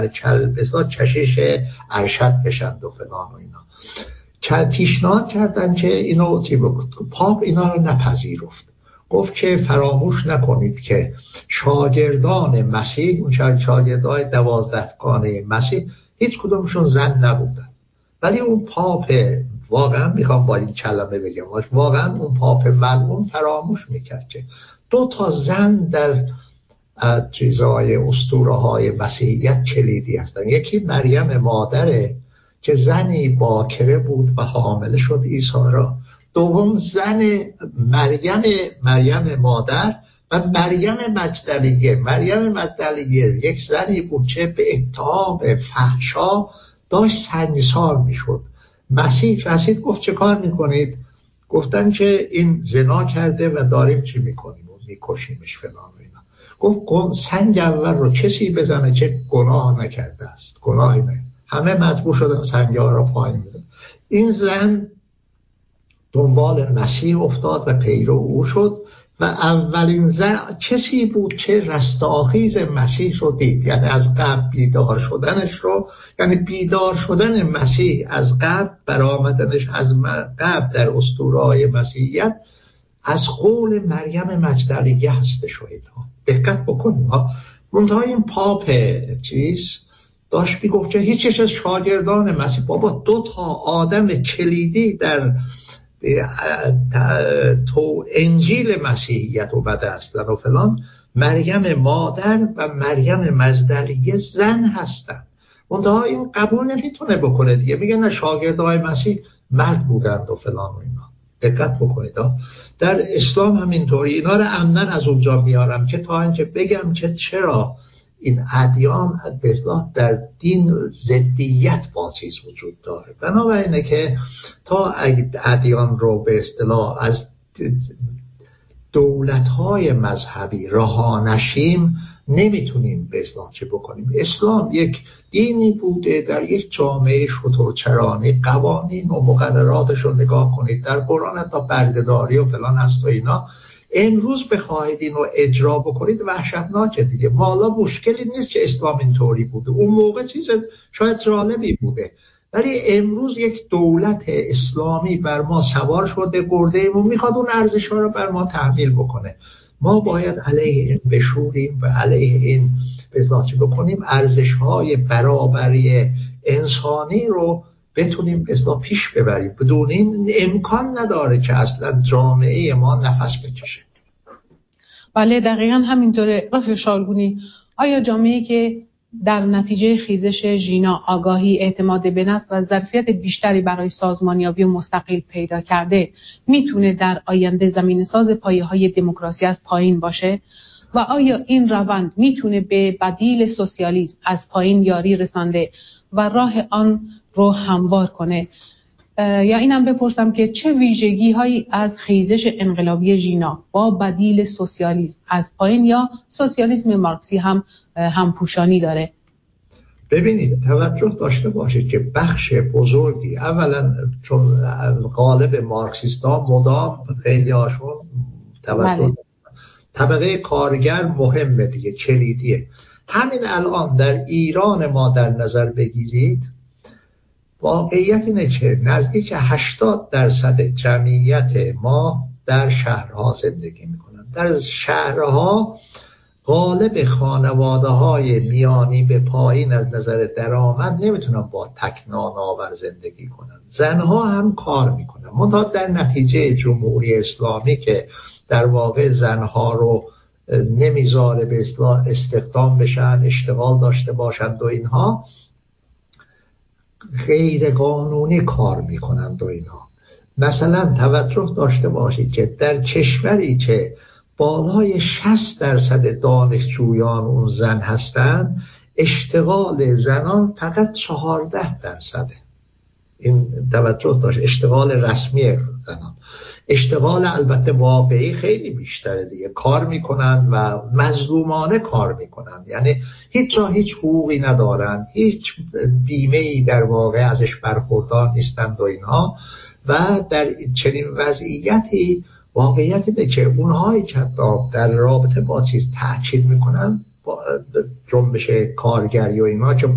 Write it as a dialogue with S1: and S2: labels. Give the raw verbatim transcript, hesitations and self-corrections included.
S1: بشن، چل بسا چشش ارشد بشن و فلان و اینا. چل پیشنهاد کردن که اینو چی بگید. پاپ اینا رو نپذیرفت، گفت که فراموش نکنید که شاگردان مسیح، اون شاگردای دوازدهگانه مسیح هیچ کدومشون زن نبودن. ولی اون پاپ، واقعا میخوام با این کلمه بگم، واقعا اون پاپ ملعون فراموش میکرد که دو تا زن در چیزهای اسطوره های مسیحیت کلیدی هستن. یکی مریم مادره که زنی باکره بود و حامله شد عیسی را. دوم زن مریم مریم مادر و مریم مجدلیه. مریم مجدلیه یک زنی بود که به اتهام فحشا داشت سنگسار میشد. مسیح رسید گفت چه کار میکنید؟ گفتن که این زنا کرده و داریم چی میکنیم؟ میکشیمش فلان و اینا. گفت سنگ اول رو کسی بزنه که گناه نکرده است، گناهی نه. همه مجبور شدن سنگ ها رو پایین بزنن. این زن دنبال مسیح افتاد و پیرو او شد و اولین زن کسی بود که رستاخیز مسیح رو دید، یعنی از قبر بیدار شدنش رو، یعنی بیدار شدن مسیح از قبر، برآمدنش از قبر در اسطوره‌های مسیحیت از قول مریم مجدلیه هست. شهیدها دقت بکنیم ها. منتها این پاپ چیز داشت میگفت که هیچش از شاگردان مسیح، بابا دو تا آدم کلیدی در تو انجیل مسیحیت اومده هستن و فلان، مریم مادر و مریم مجدلیه زن هستن. منتها این قبول نمیتونه بکنه دیگه، میگه نه شاگردای مسیح مرد بودند و فلان و اینا. دقت بکنید در اسلام همینطوری. اینا رو عمدن از اونجا میارم که تا اینکه بگم که چرا این ادیان به اصطلاح در دین ضدیت با چیز وجود داره. بنابراینه که تا ادیان رو به اصطلاح از دولت‌های مذهبی رها نشیم نمیتونیم به اصطلاح چه بکنیم. اسلام یک دینی بوده در یک جامعه شترچرانی، قوانین و مقرراتش رو نگاه کنید در قرآن تا بردهداری و فلان هست و اینا. امروز بخواهید این رو اجرا بکنید وحشتناکه دیگه. ما حالا مشکلی نیست که اسلام اینطوری بوده، اون موقع چیز شاید جالبی بوده، ولی امروز یک دولت اسلامی بر ما سوار شده، برده ایم و میخواد اون ارزش ها رو بر ما تحمیل بکنه. ما باید علیه این بشوریم و علیه این بزاچی بکنیم، ارزش های برابری انسانی رو بتونیم بسلا پیش ببریم. بدون این امکان نداره که اصلا جامعه ما نفس بکشه.
S2: بله دقیقا همینطوره. رفیق شالگونی، آیا جامعه‌ای که در نتیجه خیزش ژینا آگاهی، اعتماد به نفس و ظرفیت بیشتری برای سازمانیابی مستقل پیدا کرده میتونه در آینده زمینه‌ساز پایه‌های دموکراسی از پایین باشه؟ و آیا این روند میتونه به بدیل سوسیالیسم از پایین یاری رسانده و راه آن رو هموار کنه؟ یا اینم بپرسم که چه ویژگی هایی از خیزش انقلابی ژینا با بدیل سوسیالیسم از پایین یا سوسیالیسم مارکسی هم همپوشانی داره؟
S1: ببینید توجه داشته باشید که بخش بزرگی، اولا چون غالب مارکسیستا مدام خیلی هاشون توجه بله. طبقه کارگر مهمه دیگه، کلیدیه. همین الان در ایران ما در نظر بگیرید، واقعیت اینه که نزدیک هشتاد درصد جمعیت ما در شهرها زندگی میکنن. در شهرها غالب خانواده های میانی به پایین از نظر درآمد نمیتونن با تکنان آور زندگی کنن. زنها هم کار میکنن، منتها در نتیجه جمهوری اسلامی که در واقع زنها رو نمیذاره به اصطلاح استخدام بشن، اشتغال داشته باشند و اینها، غیر قانونی کار میکنند و اینها. مثلا توجه داشته باشید که در کشوری که بالای شصت درصد دانشجویان اون زن هستند، اشتغال زنان فقط چهارده درصده. این توجه داشت، اشتغال رسمی زنان. اشتغال البته واقعی خیلی بیشتره دیگه، کار میکنن و مظلومانه کار میکنن، یعنی هیچ جا هیچ حقوقی ندارن، هیچ بیمه‌ای در واقع ازش برخوردار نیستند و اینها. و در چنین وضعیتی واقعیت اینه که اونهایی که در رابطه با چیز تأکید میکنن، با جنبش کارگری و اینا که